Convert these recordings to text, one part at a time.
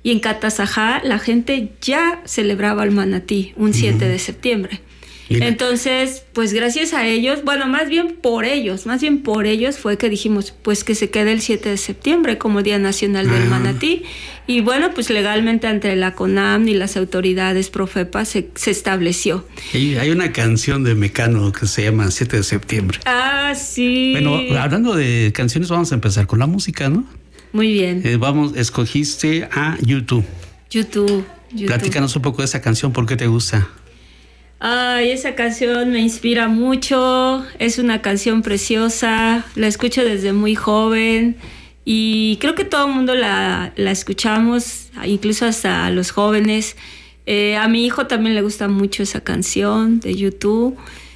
y en Catazajá la gente ya celebraba el manatí un 7 de septiembre. Mira. Entonces, pues gracias a ellos, bueno, más bien por ellos fue que dijimos, pues que se quede el 7 de septiembre como Día Nacional del Manatí. Y bueno, pues legalmente ante la CONAM y las autoridades Profepa se estableció. Hay una canción de Mecano que se llama 7 de septiembre. Ah, sí. Bueno, hablando de canciones, vamos a empezar con la música, ¿no? Muy bien. Escogiste a YouTube. YouTube. Platícanos un poco de esa canción, ¿por qué te gusta? Ay, esa canción me inspira mucho, es una canción preciosa, la escucho desde muy joven y creo que todo el mundo la escuchamos, incluso hasta los jóvenes. A mi hijo también le gusta mucho esa canción de YouTube.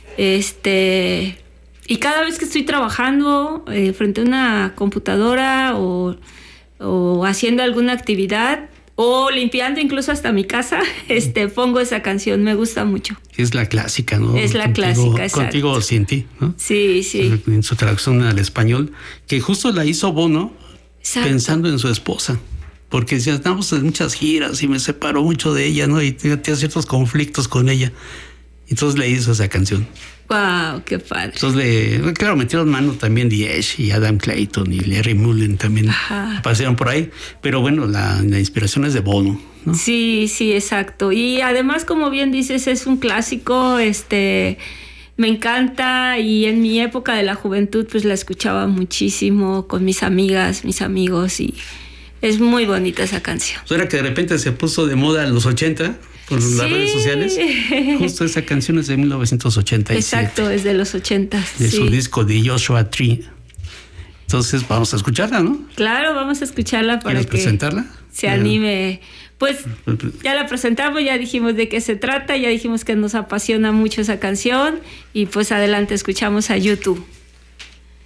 Y cada vez que estoy trabajando frente a una computadora o haciendo alguna actividad, o limpiando incluso hasta mi casa, pongo esa canción, me gusta mucho. Es la clásica, ¿no? Es la clásica, exacto. Contigo sin ti, ¿no? Sí, sí. En su traducción al español, que justo la hizo Bono, exacto, pensando en su esposa. Porque si andamos en muchas giras y me separo mucho de ella, ¿no? Y tenía ciertos conflictos con ella. Entonces le hizo esa canción. ¡Wow! ¡Qué padre! Entonces, claro, metieron mano también Diez y Adam Clayton y Larry Mullen también. Ajá. Pasaron por ahí. Pero bueno, la inspiración es de Bono, ¿no? Sí, sí, exacto. Y además, como bien dices, es un clásico, me encanta, y en mi época de la juventud pues la escuchaba muchísimo con mis amigas, mis amigos, y es muy bonita esa canción. Era que de repente se puso de moda en los 80 por las redes sociales. Justo esa canción es de 1987. Exacto, es de los 80. De su disco de Joshua Tree. Entonces vamos a escucharla, ¿no? Claro, vamos a escucharla para que presentarla? Se anime. Pues ya la presentamos, ya dijimos de qué se trata, ya dijimos que nos apasiona mucho esa canción y pues adelante escuchamos a YouTube.